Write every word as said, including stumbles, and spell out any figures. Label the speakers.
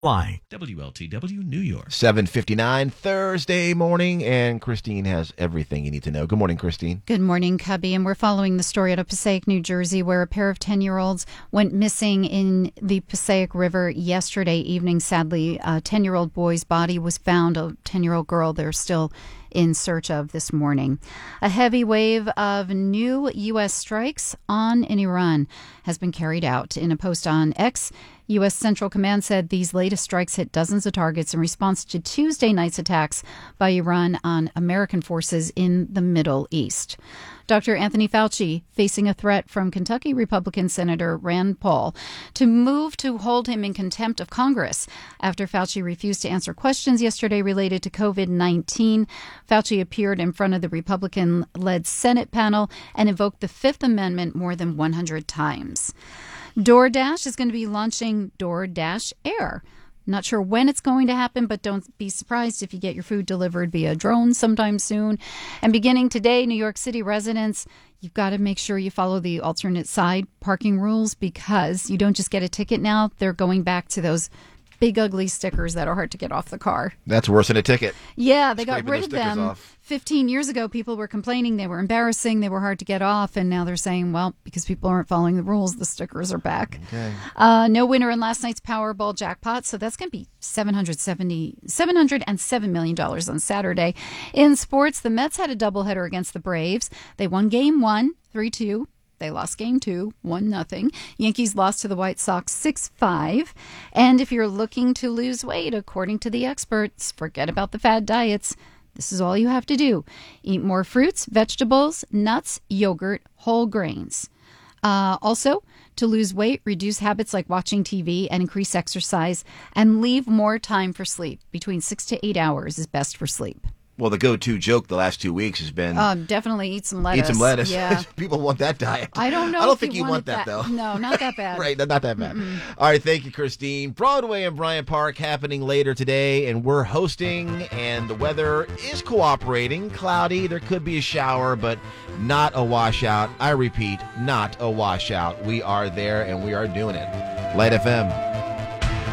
Speaker 1: Fly.
Speaker 2: W L T W New York.
Speaker 3: seven fifty-nine Thursday morning, and Christine has everything you need to know. Good morning, Christine.
Speaker 4: Good morning, Cubby. And we're following the story out of Passaic, New Jersey, where a pair of ten-year-olds went missing in the Passaic River yesterday evening. Sadly, a ten-year-old boy's body was found. A ten-year-old girl they're still in search of this morning. A heavy wave of new U S strikes on in Iran has been carried out. In a post on X, U S Central Command said these latest strikes hit dozens of targets in response to Tuesday night's attacks by Iran on American forces in the Middle East. Doctor Anthony Fauci facing a threat from Kentucky Republican Senator Rand Paul to move to hold him in contempt of Congress after Fauci refused to answer questions yesterday related to covid nineteen. Fauci appeared in front of the Republican-led Senate panel and invoked the Fifth Amendment more than one hundred times. DoorDash is going to be launching DoorDash Air. Not sure when it's going to happen, but don't be surprised if you get your food delivered via drone sometime soon. And beginning today, New York City residents, you've got to make sure you follow the alternate side parking rules, because you don't just get a ticket now. They're going back to those big, ugly stickers that are hard to get off the car.
Speaker 3: That's worse than a ticket.
Speaker 4: Yeah, they
Speaker 3: Scraping
Speaker 4: got rid
Speaker 3: those
Speaker 4: of
Speaker 3: stickers
Speaker 4: them.
Speaker 3: off.
Speaker 4: fifteen years ago, people were complaining they were embarrassing, they were hard to get off, and now they're saying, well, because people aren't following the rules, the stickers are back.
Speaker 3: Okay.
Speaker 4: Uh, no winner in last night's Powerball jackpot, so that's going to be seven hundred seventy, seven hundred seven million dollars on Saturday. In sports, the Mets had a doubleheader against the Braves. They won game one, three two. They lost game two, one nothing. Yankees lost to the White Sox six five. And if you're looking to lose weight, according to the experts, forget about the fad diets. This is all you have to do. Eat more fruits, vegetables, nuts, yogurt, whole grains. Uh, also, to lose weight, reduce habits like watching T V and increase exercise, and leave more time for sleep. Between six to eight hours is best for sleep.
Speaker 3: Well, the go-to joke the last two weeks has been
Speaker 4: Um, definitely eat some lettuce.
Speaker 3: eat some lettuce.
Speaker 4: Yeah.
Speaker 3: People want that diet.
Speaker 4: I don't know.
Speaker 3: I don't
Speaker 4: if
Speaker 3: think you,
Speaker 4: you
Speaker 3: want
Speaker 4: wanted
Speaker 3: that, though.
Speaker 4: No, not that bad.
Speaker 3: Right, not that bad. All right, thank you, Christine. Broadway and Bryant Park happening later today, and we're hosting, and the weather is cooperating. Cloudy, there could be a shower, but not a washout. I repeat, not a washout. We are there, and we are doing it. Light F M.